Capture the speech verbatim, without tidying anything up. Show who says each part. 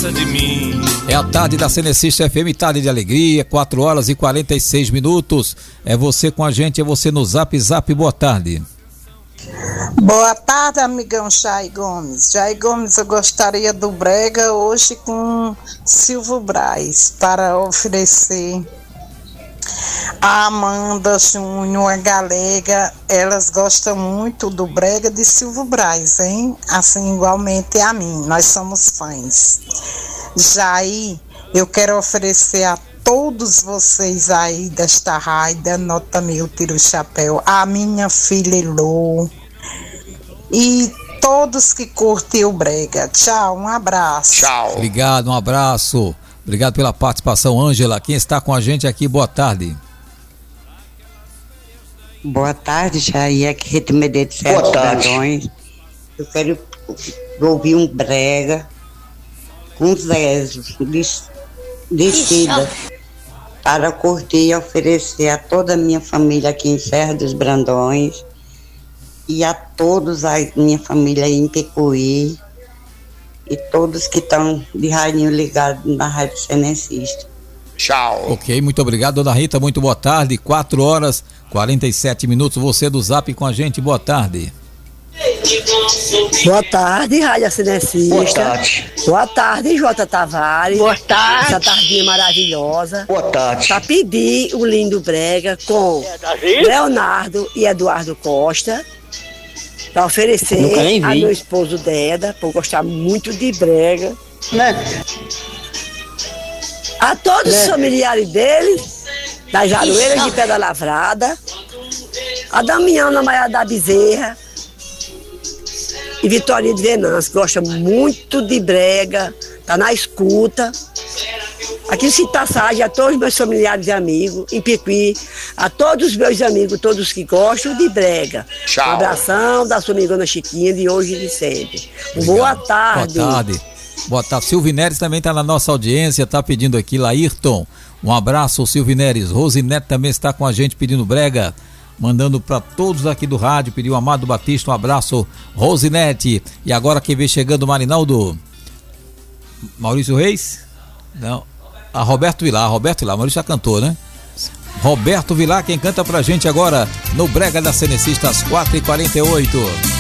Speaker 1: esqueça de mim.
Speaker 2: É a tarde da Cenecista F M, tarde de alegria, quatro horas e quarenta e seis minutos. É você com a gente, é você no Zap Zap. Boa tarde.
Speaker 3: Boa tarde, amigão Jair Gomes. Jair Gomes, eu gostaria do brega hoje com Silvio Braz para oferecer a Amanda Júnior, a Galega. Elas gostam muito do brega de Silvio Braz, hein? Assim, igualmente a mim, nós somos fãs. Jair, eu quero oferecer a todos vocês aí desta raida, nota mil, tiro o chapéu, a minha filha Elô e todos que curtem o brega. Tchau, um abraço.
Speaker 1: Tchau.
Speaker 2: Obrigado, um abraço. Obrigado pela participação, Ângela. Quem está com a gente aqui, boa tarde.
Speaker 4: Boa tarde, Jair. Aqui Rita Medeiros, Boa tarde. Eu quero ouvir um brega com Zézio, descida, para curtir e oferecer a toda a minha família aqui em Serra dos Brandões e a todos a minha família em Picuí e todos que estão de radinho ligado na Rádio Cenecista.
Speaker 1: Tchau.
Speaker 2: Ok, muito obrigado, dona Rita, muito boa tarde, quatro horas e quarenta e sete minutos, você do Zap com a gente, boa tarde.
Speaker 5: Boa tarde, Rádio Cenecista.
Speaker 1: Boa tarde.
Speaker 5: Boa tarde, Jota Tavares.
Speaker 6: Boa tarde.
Speaker 5: Essa tardinha maravilhosa.
Speaker 1: Boa tarde.
Speaker 5: Pra pedir o lindo brega com Leonardo e Eduardo Costa, pra oferecer a meu esposo Deda, por gostar muito de brega,
Speaker 6: né?
Speaker 5: A todos né? os familiares dele, das Jaroeiras de Pedra Lavrada, a Damiana Maia da Bezerra e Vitória de Venâncio, gosta muito de brega, tá na escuta. Aqui em passagem a todos os meus familiares e amigos, em Picuí, a todos os meus amigos, todos que gostam de brega.
Speaker 1: Tchau.
Speaker 5: Um abração da sua amigona Chiquinha, de hoje e de sempre.
Speaker 2: Obrigado.
Speaker 5: Boa tarde.
Speaker 2: Boa tarde. Boa tarde. Silvineres também está na nossa audiência, está pedindo aqui, Laírton. Um abraço, Silvineres. Rosinete também está com a gente pedindo brega. Mandando para todos aqui do rádio, pediu Amado Batista, um abraço, Rosinete. E agora quem vem chegando, Marinaldo? Maurício Reis? Não. A Roberto Vilar, Roberto Vilar, Maurício já cantou, né? Roberto Vilar, quem canta pra gente agora no Brega da Cenecista às quatro e quarenta e oito.